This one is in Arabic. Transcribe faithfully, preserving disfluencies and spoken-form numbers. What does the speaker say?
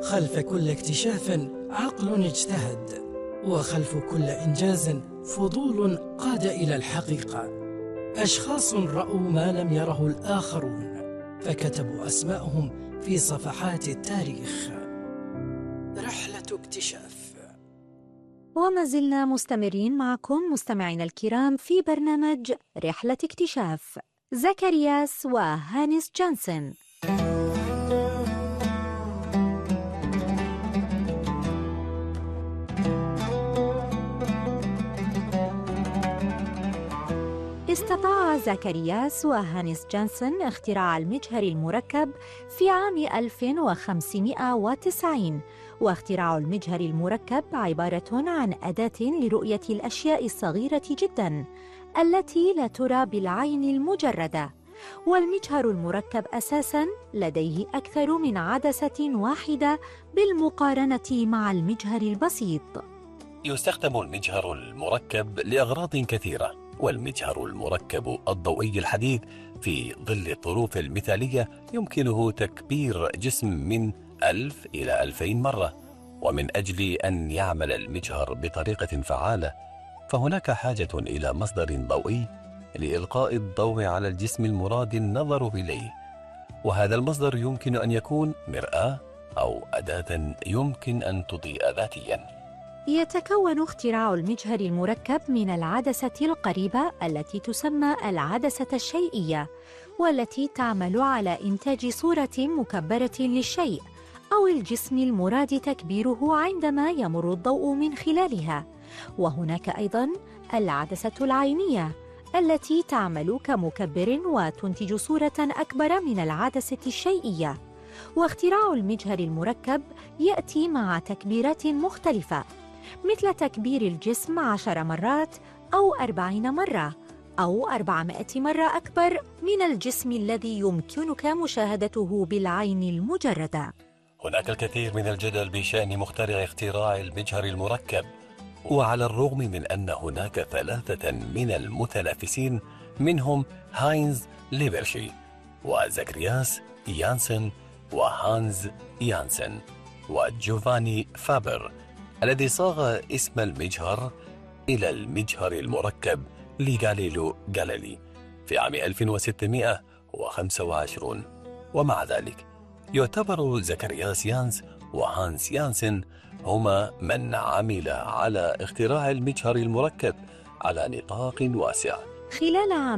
خلف كل اكتشاف عقل اجتهد، وخلف كل إنجاز فضول قاد إلى الحقيقة. أشخاص رأوا ما لم يره الآخرون فكتبوا أسماءهم في صفحات التاريخ. رحلة اكتشاف. وما زلنا مستمرين معكم مستمعينا الكرام في برنامج رحلة اكتشاف. زكرياس وهانس جانسن. استطاع زكرياس وهانس جانسن اختراع المجهر المركب في عام ألف وخمسمائة وتسعين، واختراع المجهر المركب عبارة عن أداة لرؤية الأشياء الصغيرة جداً التي لا ترى بالعين المجردة. والمجهر المركب أساساً لديه أكثر من عدسة واحدة بالمقارنة مع المجهر البسيط. يستخدم المجهر المركب لأغراض كثيرة، والمجهر المركب الضوئي الحديث في ظل الظروف المثالية يمكنه تكبير جسم من ألف إلى ألفين مرة. ومن أجل أن يعمل المجهر بطريقة فعالة فهناك حاجة إلى مصدر ضوئي لإلقاء الضوء على الجسم المراد النظر إليه، وهذا المصدر يمكن أن يكون مرآة أو أداة يمكن أن تضيء ذاتياً. يتكون اختراع المجهر المركب من العدسة القريبة التي تسمى العدسة الشيئية، والتي تعمل على إنتاج صورة مكبرة للشيء أو الجسم المراد تكبيره عندما يمر الضوء من خلالها. وهناك أيضاً العدسة العينية التي تعمل كمكبر وتنتج صورة أكبر من العدسة الشيئية. واختراع المجهر المركب يأتي مع تكبيرات مختلفة، مثل تكبير الجسم عشر مرات أو أربعين مرة أو أربعمائة مرة أكبر من الجسم الذي يمكنك مشاهدته بالعين المجردة. هناك الكثير من الجدل بشأن مخترع اختراع المجهر المركب، وعلى الرغم من أن هناك ثلاثة من المتنافسين منهم هاينز ليبرشي وزكرياس يانسن وهانز يانسن وجوفاني فابر، الذي صاغ اسم المجهر إلى المجهر المركب لغاليليو غاليلي في عام ألف وستمائة وخمسة وعشرين. ومع ذلك يعتبر زكرياس يانس وهانس يانسن هما من عمل على اختراع المجهر المركب على نطاق واسع. خلال عام